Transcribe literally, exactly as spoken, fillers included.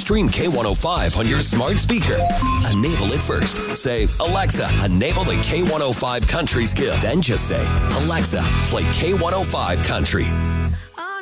stream K one oh five on your smart speaker. Enable it first. Say, Alexa, enable the K one oh five Country skill. Then just say, Alexa, play K one oh five Country.